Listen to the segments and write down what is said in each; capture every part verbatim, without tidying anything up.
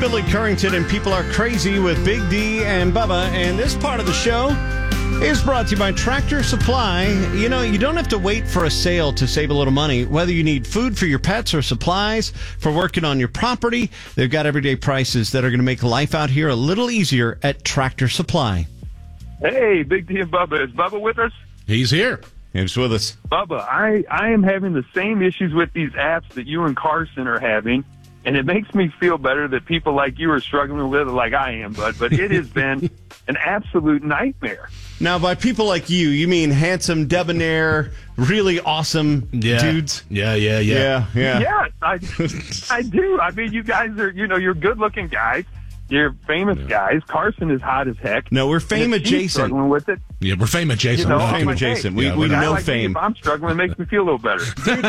Billy Currington and People Are Crazy with Big D and Bubba. And this part of the show is brought to you by Tractor Supply. You know, you don't have to wait for a sale to save a little money. Whether you need food for your pets or supplies for working on your property, they've got everyday prices that are going to make life out here a little easier at Tractor Supply. Hey, Big D and Bubba. Is Bubba with us? He's here. He's with us. Bubba, I, I am having the same issues with these apps that you and Carson are having, and it makes me feel better that people like you are struggling with it like I am, bud. But it has been an absolute nightmare. Now, by people like you, you mean handsome, debonair, really awesome Yeah. dudes? Yeah, yeah, yeah. Yeah, yeah. Yes, I, I do. I mean, you guys are, you know, you're good-looking guys. You're famous guys. Carson is hot as heck. No, we're fame And if she's adjacent. struggling with it. Yeah, we're fame adjacent. You know, We're not I'm Fame like, adjacent. hey, We, yeah, we we're a guy know like me, fame. if I'm struggling, it makes me feel a little better.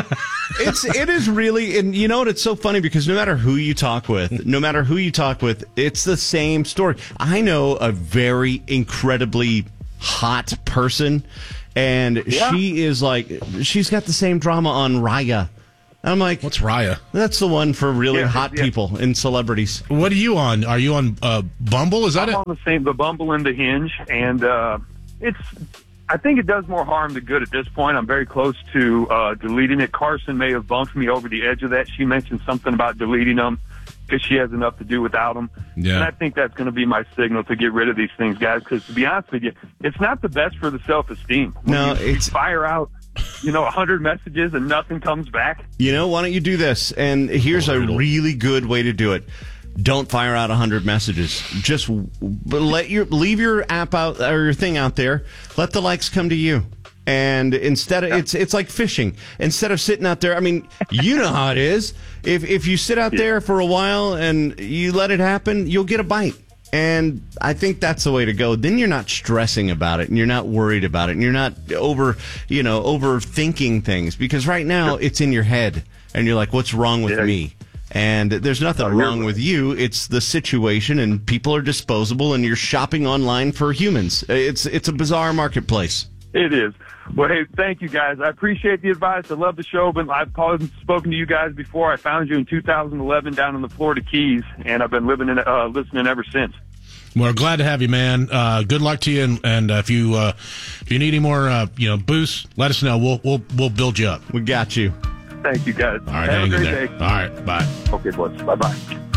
It's it is really, and you know what? It's so funny because no matter who you talk with, no matter who you talk with, it's the same story. I know a very incredibly hot person, and Yeah. she is like, she's got the same drama on Raya. I'm like, What's Raya? that's the one for really Yeah, hot yeah. people and celebrities. What are you on? Are you on uh, Bumble? Is that I'm it? on the same, the Bumble and the Hinge, and uh, it's. I think it does more harm than good at this point. I'm very close to uh, deleting it. Carson may have bumped me over the edge of that. She mentioned something about deleting them because she has enough to do without them. Yeah. And I think that's going to be my signal to get rid of these things, guys, because to be honest with you, it's not the best for the self-esteem. When No, you, you it's- fire out, you know, a hundred messages and nothing comes back. You know, why don't you do this? And here's a Brutal. really good way to do it. Don't fire out one hundred messages. Just let your leave your app out or your thing out there. Let the likes come to you. And instead of it's it's like fishing. Instead of sitting out there, I mean, you know how it is. If if you sit out there for a while and you let it happen, you'll get a bite. And I think that's the way to go. Then you're not stressing about it, and you're not worried about it, and you're not over, you know, overthinking things. Because right now it's in your head, and you're like, "What's wrong with Yeah. me?" And there's nothing Oh, you're wrong right. with you. It's the situation, and people are disposable, and you're shopping online for humans. It's it's a bizarre marketplace. It is. Well, hey, thank you, guys. I appreciate the advice. I love the show, but I've called, spoken to you guys before. I found you in two thousand eleven down in the Florida Keys, and I've been living in, uh, listening ever since. We're glad to have you, man. Uh, good luck to you, and, and uh, if you uh, if you need any more, uh, you know, boosts, let us know. We'll we'll we'll build you up. We got you. Thank you, guys. All right, Have a hang in great there. day. All right, bye. Okay, boys. Bye-bye.